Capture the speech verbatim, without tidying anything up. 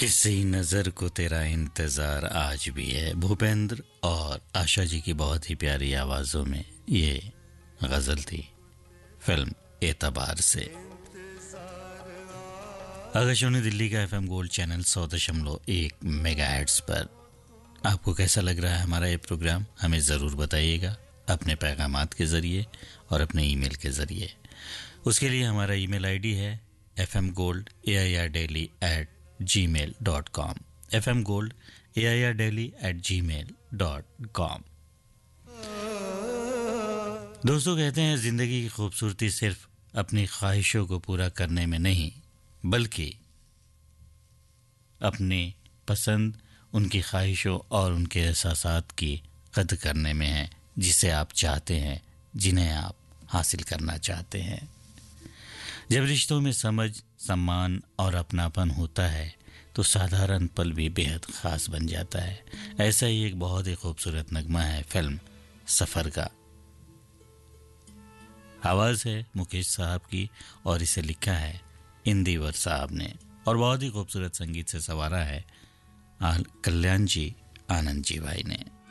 किसी नजर को तेरा इंतजार आज भी है, भूपेंद्र और आशा जी की बहुत ही प्यारी आवाजों में ये गजल थी फिल्म एतबार से। आकाशवाणी दिल्ली का एफएम गोल्ड चैनल सौ दशमलव एक मेगाहर्ट्ज पर आपको कैसा लग रहा है हमारा ये प्रोग्राम, हमें ज़रूर बताइएगा अपने पैगामात के ज़रिए और अपने ईमेल के ज़रिए। उसके लिए हमारा ईमेल आईडी है F M gold A I R daily eight ji mail dot com, F M gold A I R daily eight ji mail dot com. दोस्तों, कहते हैं ज़िंदगी की खूबसूरती सिर्फ अपनी ख्वाहिशों को पूरा करने में नहीं, बल्कि अपनी पसंद, उनकी ख्वाहिशों और उनके एहसासात की कद्र करने में है, जिसे आप चाहते हैं, जिन्हें आप हासिल करना चाहते हैं। जब रिश्तों में समझ, सम्मान और अपनापन होता है तो साधारण पल भी बेहद खास बन जाता है। ऐसा ही एक बहुत ही खूबसूरत नगमा है फिल्म सफ़र का। आवाज़ है मुकेश साहब की और इसे लिखा है इंदिवर साहब ने और बहुत ही खूबसूरत संगीत से संवारा है कल्याण जी, आनंद जी भाई ने।